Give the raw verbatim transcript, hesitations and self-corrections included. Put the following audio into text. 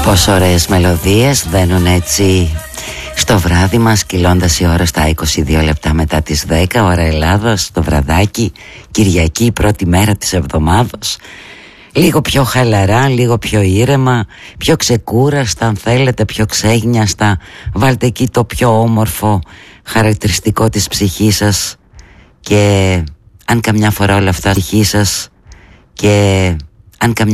Πόσο ωραίες μελωδίες δένουν έτσι στο βράδυ μας, κυλώντας η ώρα στα είκοσι δύο λεπτά μετά τις δέκα, ώρα Ελλάδος, το βραδάκι, Κυριακή, πρώτη μέρα της εβδομάδος. Λίγο πιο χαλαρά, λίγο πιο ήρεμα, πιο ξεκούραστα, αν θέλετε, πιο ξέγνιαστα. Βάλτε εκεί το πιο όμορφο χαρακτηριστικό της ψυχής σας, και αν καμιά φορά όλα αυτά ψυχή σας, και αν καμιά